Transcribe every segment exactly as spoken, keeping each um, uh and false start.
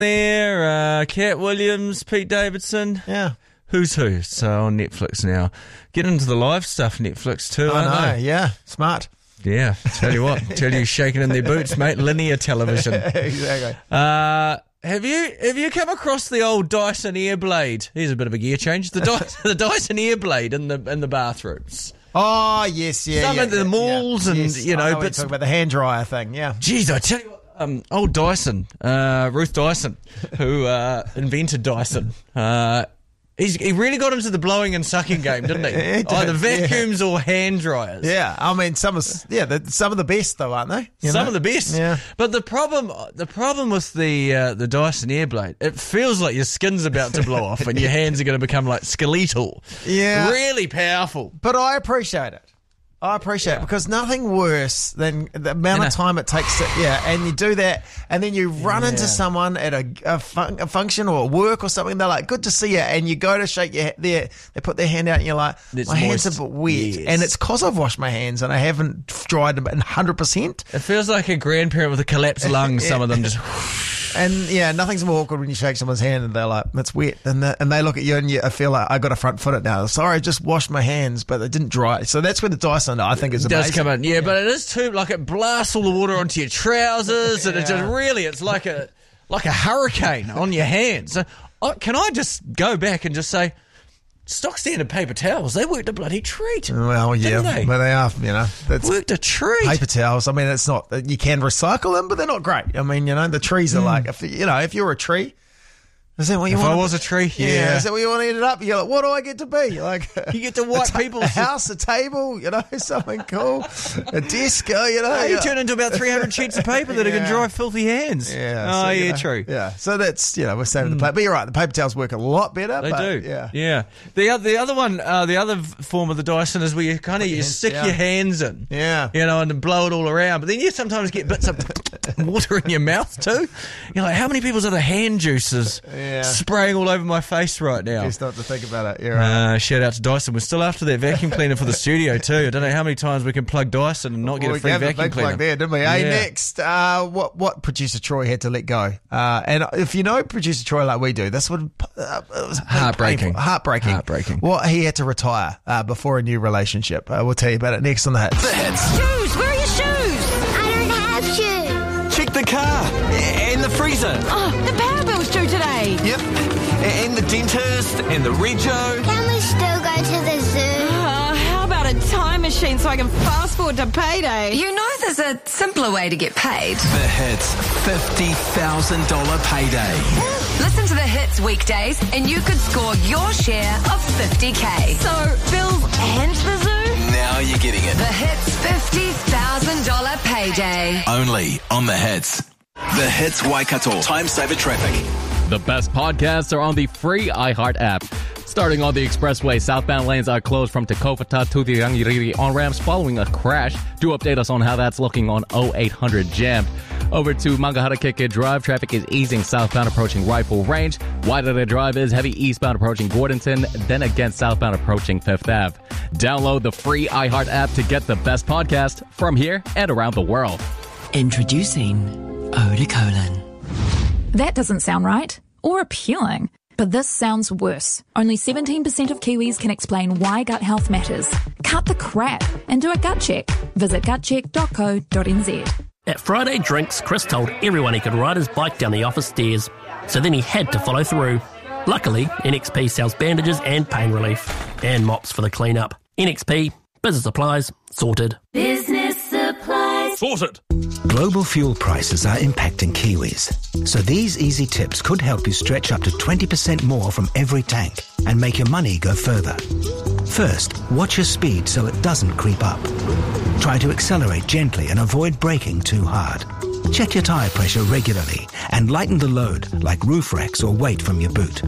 there, uh, Cat Williams, Pete Davidson. Yeah. Who's who? So on Netflix now. Get into the live stuff, Netflix too, I aren't know, they? yeah. Smart. Yeah, tell you what. Tell you shaking in their boots, mate. Linear television. Exactly. Uh, have you have you come across the old Dyson Airblade? Here's a bit of a gear change. The, Dy- the Dyson Airblade in the in the bathrooms. Oh, yes, yeah. Some yeah, of the yeah, malls yeah. and, yes, you know, I know what but- you're talking about the hand dryer thing, yeah. Geez, I tell you what, um, old Dyson, uh, Ruth Dyson, who uh, invented Dyson, uh, he's, he really got into the blowing and sucking game, didn't he? He did, Either vacuums yeah. or hand dryers. Yeah, I mean, some of yeah, the, some of the best though, aren't they? You Some know? of the best. Yeah. But the problem the problem with the uh, the Dyson Airblade, it feels like your skin's about to blow off and your hands are going to become like skeletal. Yeah. Really powerful. But I appreciate it. I appreciate it because nothing worse than the amount And of a- time it takes to, yeah, and you do that and then you run Yeah. into someone at a, a, fun, a function or work or something, they're like, good to see you, and you go to shake your, their, they put their hand out and you're like, It's my hands moist. are a bit wet. Yes. And it's because I've washed my hands and I haven't dried them one hundred percent. It feels like a grandparent with a collapsed lung, some of them just... And yeah, nothing's more awkward when you shake someone's hand and they're like, "That's wet," and the, and they look at you and you I feel like I got to front foot it now. Sorry, I just washed my hands, but they didn't dry. So that's where the Dyson I think is It does amazing. come in, yeah, but it is too, like it blasts all the water onto your trousers and it just really, it's like a like a hurricane on your hands. So, uh, can I just go back and just say, stock standard paper towels, they worked a bloody treat. Well, yeah, Didn't they? but they are, you know, that's Worked a treat. paper towels. I mean, it's not you can recycle them, but they're not great. I mean, you know, the trees are like, if you know, if you're a tree. Is that what you If want? I was a tree, yeah. Is that what you want to eat it up? You're like, what do I get to be? Like, You get to wipe a ta- people's- a house, a table, you know, something cool, a desk, uh, you know. Oh, you yeah. turn into about three hundred sheets of paper that are going Yeah. to dry filthy hands. Yeah. Oh, so, you yeah, know, true. Yeah. So that's, you know, we're saving the plate. But you're right, the paper towels work a lot better. They but, do. Yeah. Yeah. The other, the other one, uh, the other v- form of the Dyson is where you kind of you hands stick down. your hands in. Yeah. You know, and then blow it all around. But then you sometimes get bits of water in your mouth too. You're like, how many people's other hand juices Yeah. spraying all over my face right now? Just not to think about it. You're right. Uh, shout out to Dyson. We're still after that vacuum cleaner for the studio too. I don't know how many times we can plug Dyson and not get Well, a we free gave the vacuum big cleaner. plug there, didn't we? Hey, Yeah. next, uh, what what producer Troy had to let go? Uh, and if you know producer Troy like we do, this would uh, it was Heartbreaking. painful. heartbreaking, Heartbreaking. What he had to retire uh, before a new relationship. Uh, we'll tell you about it next on the Hits. The Hits. Shoes, where are your shoes? I don't have shoes. Check the car. And the freezer. Oh, the power bill's due today. Yep. And the dentist. And the rego. Can we still go to the zoo? Oh, how about a time machine so I can fast forward to payday? You know there's a simpler way to get paid. The Hits. fifty thousand dollars payday. Listen to the Hits weekdays and you could score your share of fifty K. So, bills and the zoo? Now you're getting it. The Hits fifty thousand dollars payday. Only on The Hits. The Hits Waikato. Time saver traffic. The best podcasts are on the free iHeart app. Starting on the expressway, southbound lanes are closed from Te Kaupata to the Rangiriri on-ramps following a crash. Do update us on how that's looking on oh eight hundred Jammed. Over to Mangaharakeke Drive, traffic is easing southbound approaching Rifle Range. Wairere Drive is heavy eastbound approaching Gordonton, then again southbound approaching Fifth Avenue. Download the free iHeart app to get the best podcast from here and around the world. Introducing Eau de Colon. That doesn't sound right or appealing, but this sounds worse. Only seventeen percent of Kiwis can explain why gut health matters. Cut the crap and do a gut check. Visit gut check dot co dot n z. At Friday Drinks, Chris told everyone he could ride his bike down the office stairs, so then he had to follow through. Luckily, N X P sells bandages and pain relief, and mops for the clean-up. N X P, business supplies, sorted. Business supplies. Sorted! Global fuel prices are impacting Kiwis, so these easy tips could help you stretch up to twenty percent more from every tank and make your money go further. First, watch your speed so it doesn't creep up. Try to accelerate gently and avoid braking too hard. Check your tyre pressure regularly and lighten the load like roof racks or weight from your boot.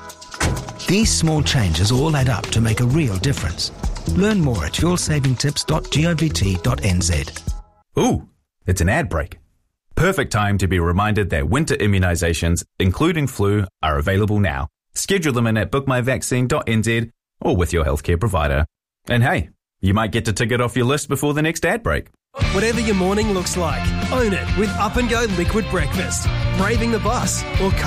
These small changes all add up to make a real difference. Learn more at fuel saving tips dot govt dot n z. Ooh, it's an ad break. Perfect time to be reminded that winter immunisations, including flu, are available now. Schedule them in at book my vaccine dot n z or with your healthcare provider. And hey, you might get to tick it off your list before the next ad break. Whatever your morning looks like, own it with Up and Go Liquid Breakfast. Braving the bus or